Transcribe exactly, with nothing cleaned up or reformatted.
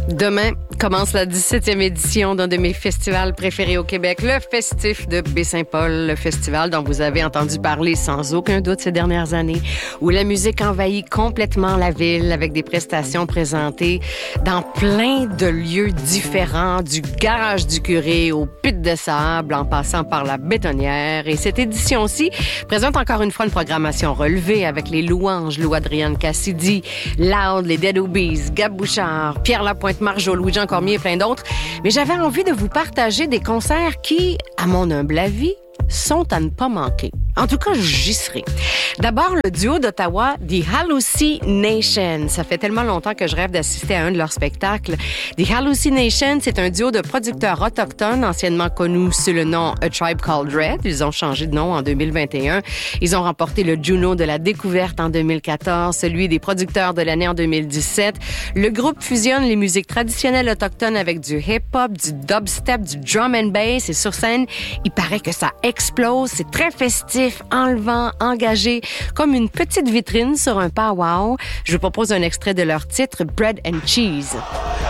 Demain commence la dix-septième édition d'un de mes festivals préférés au Québec, le Festif de Baie-Saint-Paul, le festival dont vous avez entendu parler sans aucun doute ces dernières années, où la musique envahit complètement la ville avec des prestations présentées dans plein de lieux différents, du garage du curé au pit de sable, en passant par la bétonnière. Et cette édition-ci présente encore une fois une programmation relevée avec les louanges, Lou Adrienne Cassidy, Loud, les Dead Obies, Gab Bouchard, Pierre Lapointe-Marceau, Louis-Jean Cormier et plein d'autres. Mais j'avais envie de vous partager des concerts qui, à mon humble avis, sont à ne pas manquer. En tout cas, j'y serai. D'abord, le duo d'Ottawa, The Hallucination. Ça fait tellement longtemps que je rêve d'assister à un de leurs spectacles. The Hallucination, c'est un duo de producteurs autochtones, anciennement connus sous le nom A Tribe Called Red. Ils ont changé de nom en deux mille vingt et un. Ils ont remporté le Juno de la découverte en deux mille quatorze, celui des producteurs de l'année en deux mille dix-sept. Le groupe fusionne les musiques traditionnelles autochtones avec du hip-hop, du dubstep, du drum and bass. Et sur scène, il paraît que ça explose. C'est très festif, enlevant, engagé, comme une petite vitrine sur un powwow. Je vous propose un extrait de leur titre Bread and Cheese.